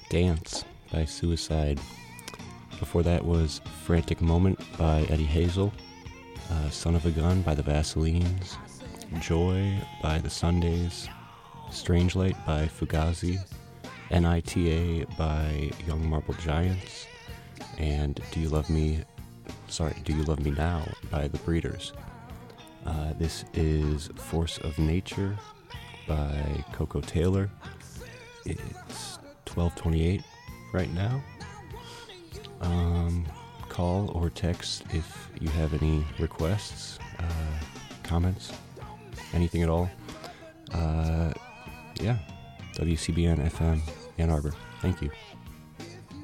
Dance by Suicide. Before that was Frantic Moment by Eddie Hazel. Son of a Gun by the Vaselines. Joy by the Sundays. Strange Light by Fugazi. NITA by Young Marble Giants. And Do You Love Me Now by The Breeders. This is Force of Nature by Coco Taylor. It's 12:28 right now. Call or text if you have any requests, comments, anything at all. WCBN FM Ann Arbor. Thank you.